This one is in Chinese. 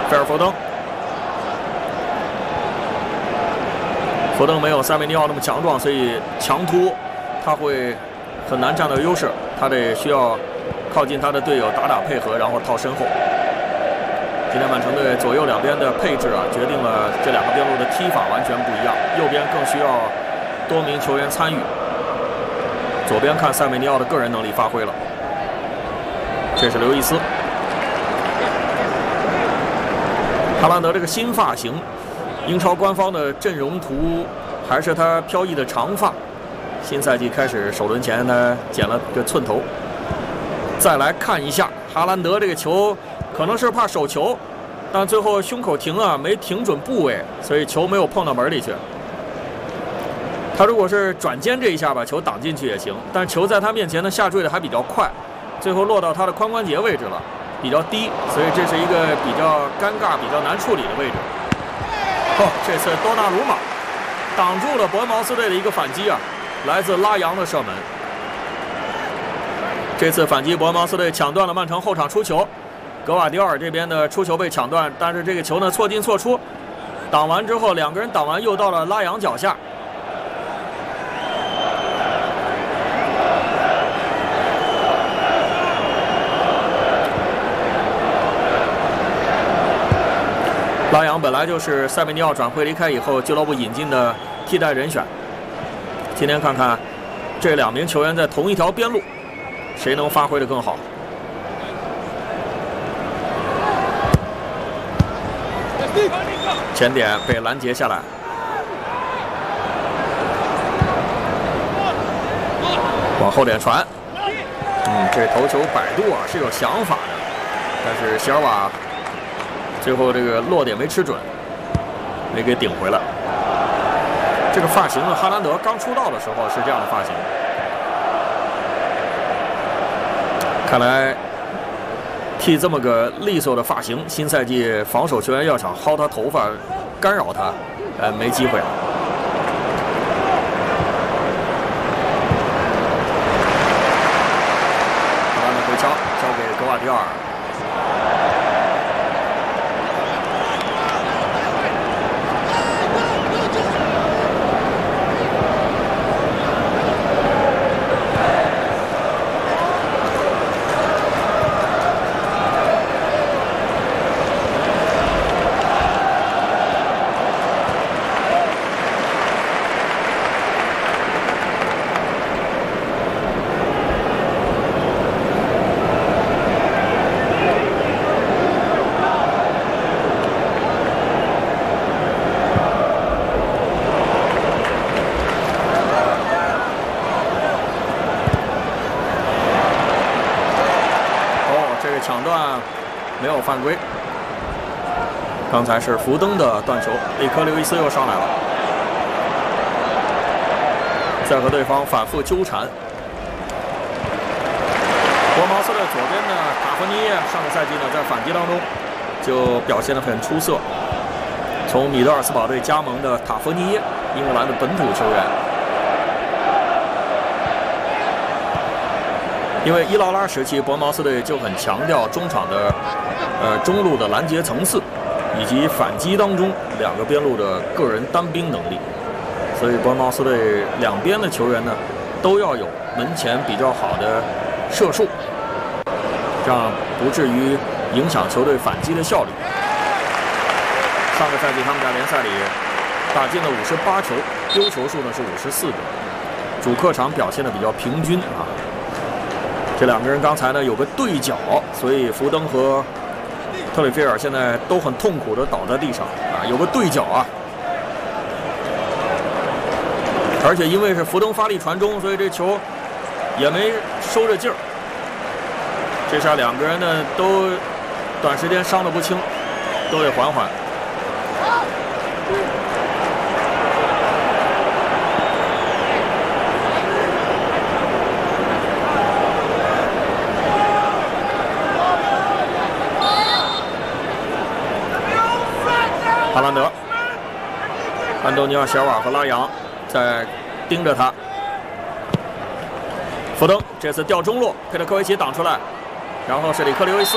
菲尔福登。福登没有塞梅尼奥那么强壮，所以强突他会很难占到优势，他得需要靠近他的队友打配合，然后套身后。今天曼城队左右两边的配置啊，决定了这两个边路的踢法完全不一样。右边更需要多名球员参与，左边看塞梅尼奥的个人能力发挥了。这是刘易斯，哈兰德这个新发型。英超官方的阵容图还是他飘逸的长发。新赛季开始首轮前呢剪了个寸头。再来看一下哈兰德这个球，可能是怕手球，但最后胸口停啊没停准部位，所以球没有碰到门里去。他如果是转肩这一下把球挡进去也行，但球在他面前呢下坠的还比较快，最后落到他的髋关节位置了，比较低，所以这是一个比较尴尬、比较难处理的位置。这次多纳鲁马挡住了伯恩茅斯队的一个反击啊，来自拉扬的射门。这次反击伯恩茅斯队抢断了曼城后场出球，格瓦迪奥尔这边的出球被抢断，但是这个球呢错进错出，挡完之后两个人挡完又到了拉扬脚下。拉扬本来就是塞梅尼奥转会离开以后俱乐部引进的替代人选。今天看看这两名球员在同一条边路，谁能发挥得更好？前点被拦截下来，往后点传。这头球摆渡啊是有想法的，但是席尔瓦最后这个落点没吃准，没给顶回来。这个发型呢，哈兰德刚出道的时候是这样的发型。看来剃这么个利索的发型，新赛季防守球员要想薅他头发、干扰他，没机会了。哈兰德回敲，交给格瓦迪奥尔。抢断没有犯规，刚才是福登的断球，里克刘易斯又上来了，在和对方反复纠缠。伯茅斯的左边的塔夫尼耶，上个赛季呢在反击当中就表现得很出色。从米德尔斯堡队加盟的塔夫尼耶，英格兰的本土球员。因为伊劳拉时期，伯恩茅斯队就很强调中场的中路的拦截层次，以及反击当中两个边路的个人单兵能力，所以伯恩茅斯队两边的球员呢都要有门前比较好的射术，这样不至于影响球队反击的效率。上个赛季他们在联赛里打进了58球，丢球数呢是54个，主客场表现的比较平均啊。这两个人刚才呢有个对角，所以福登和特里菲尔现在都很痛苦的倒在地上啊，有个对角啊。而且因为是福登发力传中，所以这球也没收着劲儿。这下两个人呢都短时间伤得不轻，都得缓缓。哈兰德、安东尼奥·席尔瓦和拉扬在盯着他。福登这次吊中路，佩德科维奇挡出来，然后是里克·刘易斯。